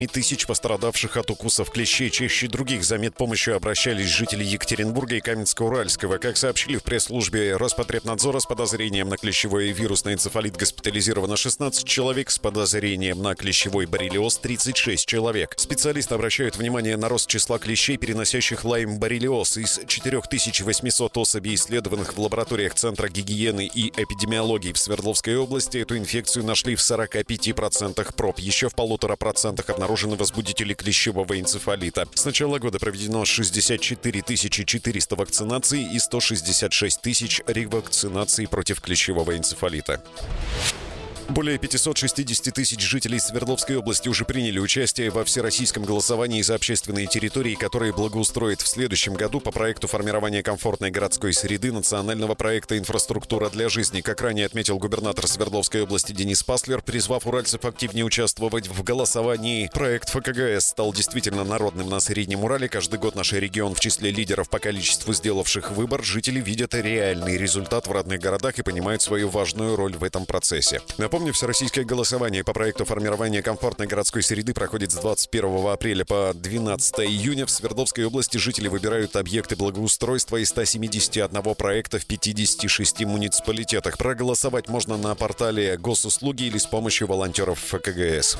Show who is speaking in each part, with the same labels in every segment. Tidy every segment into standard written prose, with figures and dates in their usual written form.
Speaker 1: тысяч пострадавших от укусов клещей. Чаще других за медпомощью обращались жители Екатеринбурга и Каменска-Уральского. Как сообщили в пресс-службе Роспотребнадзора, с подозрением на клещевой вирусный энцефалит госпитализировано 16 человек, с подозрением на клещевой боррелиоз 36 человек. Специалисты обращают внимание на рост числа клещей, переносящих лайм-боррелиоз. Из 4800 особей, исследованных в лабораториях Центра гигиены и эпидемиологии в Свердловской области, эту инфекцию нашли в 45% проб. Еще в 1,5% обнаружены возбудители клещевого энцефалита. С начала года проведено 64 400 вакцинаций и 166 тысяч ревакцинаций против клещевого энцефалита. Более 560 тысяч жителей Свердловской области уже приняли участие во всероссийском голосовании за общественные территории, которые благоустроят в следующем году по проекту формирования комфортной городской среды национального проекта «Инфраструктура для жизни». Как ранее отметил губернатор Свердловской области Денис Паслер, призвав уральцев активнее участвовать в голосовании, проект ФКГС стал действительно народным на Среднем Урале. Каждый год наш регион в числе лидеров по количеству сделавших выбор. Жители видят реальный результат в родных городах и понимают свою важную роль в этом процессе. Напомню, всероссийское голосование по проекту формирования комфортной городской среды проходит с 21 апреля по 12 июня. В Свердловской области жители выбирают объекты благоустройства из 171 проекта в 56 муниципалитетах. Проголосовать можно на портале Госуслуги или с помощью волонтеров ФКГС.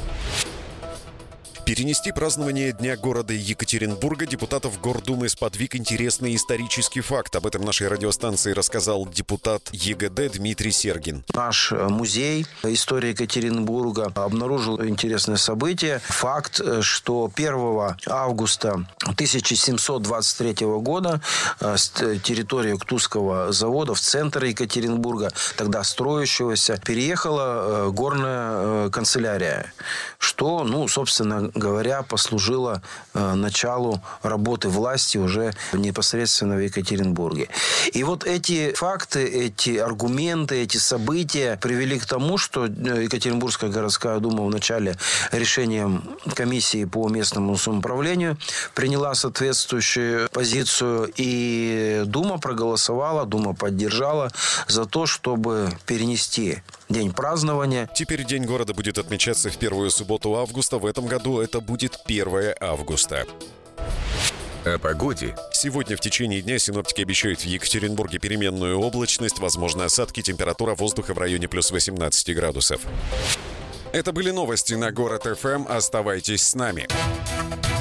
Speaker 1: Перенести празднование Дня города Екатеринбурга депутатов Гордумы сподвиг интересный исторический факт. Об этом нашей радиостанции рассказал депутат ЕГД Дмитрий Сергин.
Speaker 2: Наш музей истории Екатеринбурга обнаружил интересное событие. Факт, что 1 августа 1723 года с территории Уктусского завода в центр Екатеринбурга, тогда строящегося, переехала горная канцелярия, что, собственно говоря, послужило началу работы власти уже непосредственно в Екатеринбурге. И вот эти факты, эти аргументы, эти события привели к тому, что Екатеринбургская городская дума в начале решением комиссии по местному самоуправлению приняла соответствующую позицию, и дума проголосовала, дума поддержала за то, чтобы перенести день празднования.
Speaker 1: Теперь День города будет отмечаться в первую субботу августа. В этом году это будет 1 августа.
Speaker 3: О погоде.
Speaker 1: Сегодня в течение дня синоптики обещают в Екатеринбурге переменную облачность, возможны осадки, температура воздуха в районе плюс 18 градусов. Это были новости на Город ФМ. Оставайтесь с нами.